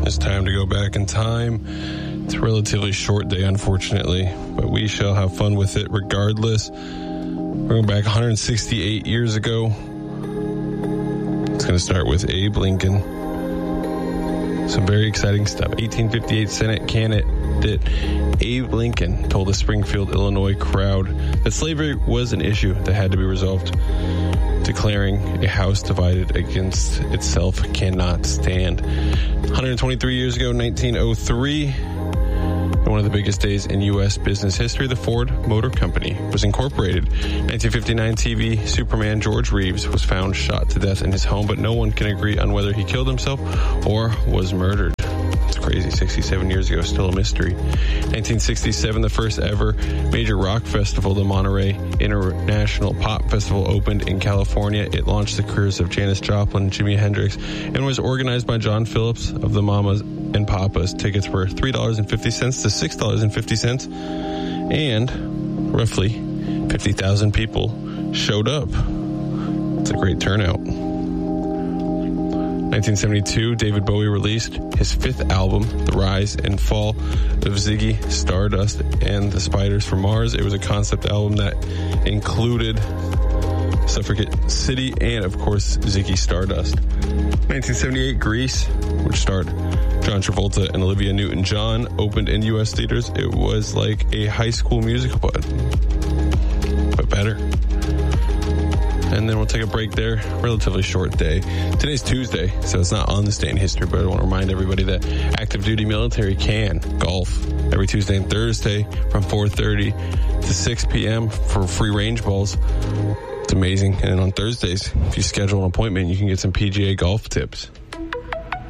It's time to go back in time. It's a relatively short day, unfortunately, but we shall have fun with it regardless. We're going back 168 years ago. It's going to start with Abe Lincoln. Some very exciting stuff. 1858 Senate candidate Abe Lincoln told the Springfield, Illinois crowd that slavery was an issue that had to be resolved, declaring a house divided against itself cannot stand. 123 years ago, 1903, one of the biggest days in U.S. business history, the Ford Motor Company was incorporated. 1959 TV Superman George Reeves was found shot to death in his home, but no one can agree on whether he killed himself or was murdered. It's crazy. 67 years ago, still a mystery. 1967, the first ever major rock festival, the Monterey International Pop Festival, opened in California. It launched the careers of Janis Joplin and Jimi Hendrix and was organized by John Phillips of the Mamas and Papas. Tickets were $3.50 to $6.50, and roughly 50,000 people showed up. It's a great turnout. 1972, David Bowie released his fifth album, The Rise and Fall of Ziggy Stardust and the Spiders from Mars. It was a concept album that included Suffragette City and, of course, Ziggy Stardust. 1978, Grease, which starred John Travolta and Olivia Newton-John, opened in U.S. theaters. It was like a High School Musical, but better. And then we'll take a break there. Relatively short day. Today's Tuesday, so it's not on this day in history, but I want to remind everybody that active duty military can golf every Tuesday and Thursday from 4:30 to 6 p.m. for free range balls. It's amazing. And on Thursdays, if you schedule an appointment, you can get some PGA golf tips.